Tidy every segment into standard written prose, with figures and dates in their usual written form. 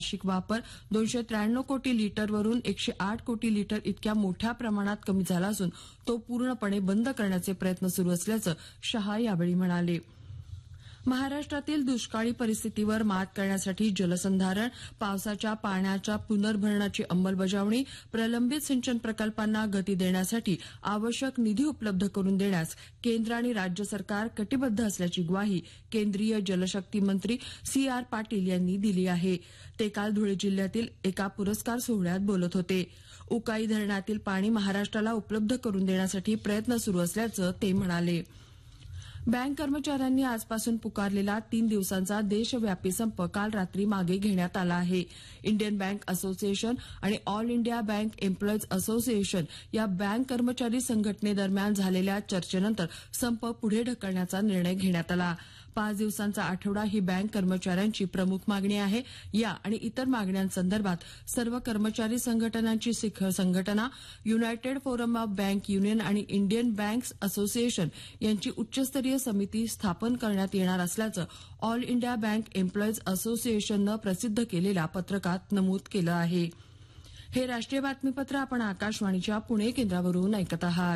वार्षिक वापर 293 कोटी लिटरवरून 108 कोटी लिटर इतक्या मोठ्या प्रमाणात कमी झाला असून तो पूर्णपणे बंद करण्याचे प्रयत्न सुरू असल्याचं शहा यावेळी म्हणाले. महाराष्ट्रातील दुष्काळी परिस्थितीवर मात करण्यासाठी जलसंधारण, पावसाच्या पाण्याच्या पुनर्भरणाची अंमलबजावणी, प्रलंबित सिंचन प्रकल्पांना गती देण्यासाठी आवश्यक निधी उपलब्ध करून देण्यास केंद्र आणि राज्य सरकार कटिबद्ध असल्याची ग्वाही केंद्रीय जलशक्ती मंत्री CR पाटील यांनी दिली आहे. ते काल धुळे जिल्ह्यातील एका पुरस्कार सोहळ्यात बोलत होते. उकाई धरणातील पाणी महाराष्ट्राला उपलब्ध करून देण्यासाठी प्रयत्न सुरू असल्याचं ते म्हणाले. बँक कर्मचाऱ्यांनी आजपासून पुकारलेला 3 दिवसांचा देशव्यापी संप काल रात्री मागे घेण्यात आला आहे. इंडियन बँक असोसिएशन आणि all India bank employees association या बँक कर्मचारी संघटनेदरम्यान झालेल्या चर्चेनंतर संप पुढे ढकलण्याचा निर्णय घेण्यात आला. 5 दिवसांचा आठवडा ही बँक कर्मचाऱ्यांची प्रमुख मागणी आहे. या आणि इतर मागण्यांसंदर्भात सर्व कर्मचारी संघटनांची शिखर संघटना, United forum of bank union आणि इंडियन बँक्स असोसिएशन यांची उच्चस्तरीय समिती स्थापन करण्यात येणार असल्याचं ऑल इंडिया बँक एम्प्लॉईज असोसिएशननं प्रसिद्ध केलेल्या पत्रकात नमूद केलं आहे. हे राष्ट्रीय बातमीपत्र आपण आकाशवाणीच्या पुणे केंद्रावरून ऐकत आहात.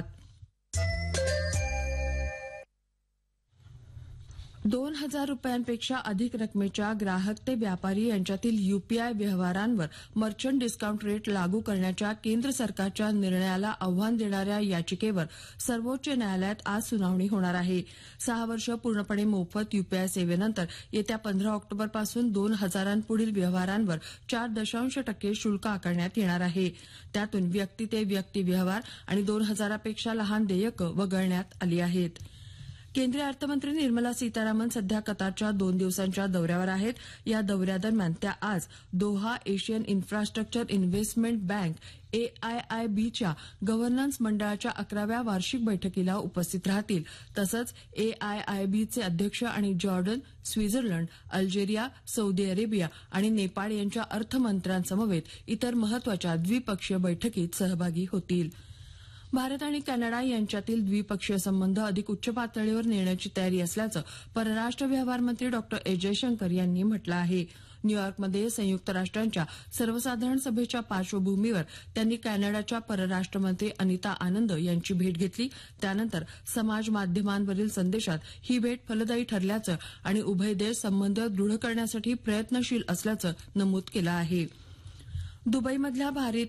2,000 रुपयांपेक्षा अधिक रकमेच्या ग्राहक ते व्यापारी यांच्यातील UPI व्यवहारांवर मर्चंट डिस्काउंट रेट लागू करण्याच्या केंद्र सरकारच्या निर्णयाला आव्हान देणाऱ्या याचिकेवर सर्वोच्च न्यायालयात आज सुनावणी होणार आहे. 6 वर्ष पूर्णपणे मोफत UPI सेवेनंतर येत्या 15 ऑक्टोबरपासून 2,000 पुढील व्यवहारांवर 4.0% शुल्क आकारण्यात येणार आहे. त्यातून व्यक्ती ते व्यक्ती व्यवहार आणि 2,000 पेक्षा लहान देयकं वगळण्यात आली आहेत. केंद्रीय अर्थमंत्री निर्मला सीतारामन सध्या कतारच्या 2 दिवसांच्या दौऱ्यावर आहेत. या दौऱ्यादरम्यान त्या आज Doha Asian infrastructure investment bank AIIBच्या governance मंडळाच्या 11व्या वार्षिक बैठकीला उपस्थित राहतील. तसंच AIIBचे अध्यक्ष आणि Jordan, Switzerland, Algeria, Saudi Arabia आणि नेपाळ यांच्या अर्थमंत्र्यांसमवेत इतर महत्वाच्या द्विपक्षीय बैठकीत सहभागी होतील. भारत आणि कॅनडा यांच्यातील द्विपक्षीय संबंध अधिक उच्च पातळीवर नेण्याची तयारी असल्याचं परराष्ट्र व्यवहार मंत्री डॉ. एस. जयशंकर यांनी म्हटलं आहे. न्यूयॉर्कमध्ये संयुक्त राष्ट्रांच्या सर्वसाधारण सभेच्या पार्श्वभूमीवर त्यांनी कॅनडाच्या परराष्ट्र मंत्री अनिता आनंद यांची भेट घेतली. त्यानंतर समाज माध्यमांवरील संदेशात ही भेट फलदायी ठरल्याचं आणि उभय देश संबंध दृढ करण्यासाठी प्रयत्नशील असल्याचं नमूद केलं आहे. दुबईमधल्या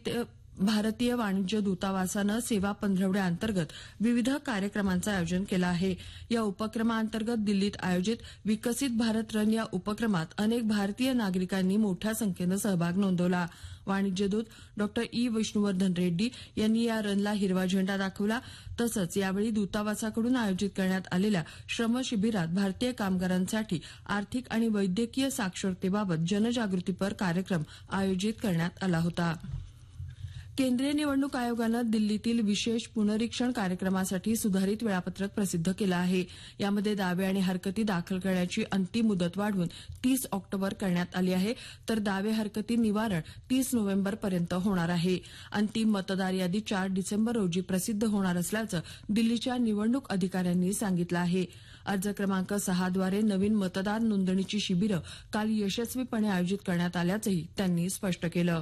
भारतीय वाणिज्य दूतावासानं सेवा पंधरवड्याअंतर्गत विविध कार्यक्रमांचं आयोजन केलं आहे. या उपक्रमाअंतर्गत दिल्लीत आयोजित विकसित भारत रन या उपक्रमात अनेक भारतीय नागरिकांनी मोठ्या संख्येनं सहभाग नोंदवला. वाणिज्य दूत डॉ. ई. विष्णुवर्धन रेड्डी यांनी या रनला हिरवा झेंडा दाखवला. तसंच यावेळी दूतावासाकडून आयोजित करण्यात आलेल्या श्रम शिबिरात भारतीय कामगारांसाठी आर्थिक आणि वैद्यकीय साक्षरतेबाबत जनजागृतीपर कार्यक्रम आयोजित करण्यात आला होता. केंद्रीय निवडणूक आयोगानं दिल्लीतील विशेष पुनरीक्षण कार्यक्रमासाठी सुधारित वेळापत्रक प्रसिद्ध केलं आहे. यामध्ये दावे आणि हरकती दाखल करण्याची अंतिम मुदत वाढवून 30 ऑक्टोबर करण्यात आली आहे. तर दावे हरकती निवारण 30 नोव्हेंबरपर्यंत होणार आहे. अंतिम मतदार यादी 4 डिसेंबर रोजी प्रसिद्ध होणार असल्याचं दिल्लीच्या निवडणूक अधिकाऱ्यांनी सांगितलं आहे. अर्ज क्रमांक 6 द्वारे नवीन मतदार नोंदणीची शिबिरं काल यशस्वीपणे आयोजित करण्यात आल्याचंही त्यांनी स्पष्ट केलं.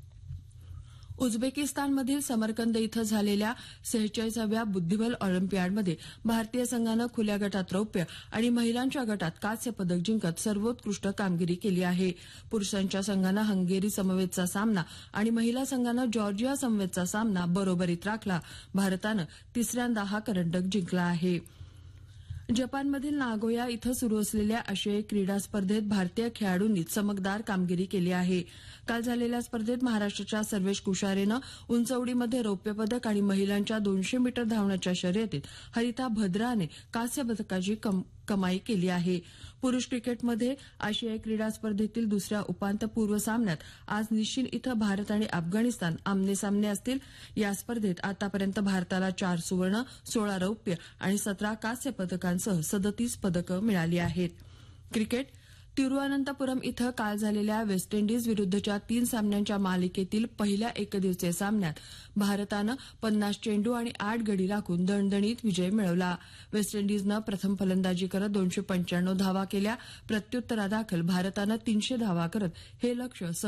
उझबेकिस्तानमधील समरकंद इथं झालेल्या 46व्या बुद्धिबळ ऑलिम्पियाडमध्ये भारतीय संघानं खुल्या गटात रौप्य आणि महिलांच्या गटात कांस्य पदक जिंकत सर्वोत्कृष्ट कामगिरी केली आहे. पुरुषांच्या संघानं हंगेरी समवेतचा सामना आणि महिला संघानं जॉर्जिया समवेतचा सामना बरोबरीत राखला. भारतानं तिसऱ्यांदा हा करंडक जिंकला आहे. जपानमधील नागोया इथं सुरू असलेल्या आशियाई क्रीडा स्पर्धेत भारतीय खेळाडूंनी चमकदार कामगिरी केली आहे. काल झालेल्या स्पर्धेत महाराष्ट्राच्या सर्वेश कुशारेनं उंचउडीमध्ये रौप्य पदक आणि महिलांच्या 200 मीटर धावण्याच्या शर्यतीत हरिता भद्राने कांस्य पदकाची कमाई केली आहे. पुरुष क्रिकेटमध्ये आशियाई क्रीडा स्पर्धेतील दुसऱ्या उपांत्यपूर्व सामन्यात आज निश्चिन इथं भारत आणि अफगाणिस्तान आमनेसामने असतील. या स्पर्धेत आतापर्यंत भारताला 4 सुवर्ण, 16 रौप्य आणि 17 कांस्य पदकांसह 37 पदकं मिळाली आहेत. क्रिकेट तिरुअनंतपुरम इथं काल झालेल्या वेस्ट इंडिज विरुद्धच्या 3 सामन्यांच्या मालिकेतील पहिल्या एकदिवसीय सामन्यात भारतानं 50 चेंडू आणि 8 गडी राखून दणदणीत विजय मिळवला. वेस्ट इंडिजनं प्रथम फलंदाजी करत 295 धावा केल्या. प्रत्युत्तरादाखल भारतानं 300 धावा करत हे लक्ष्य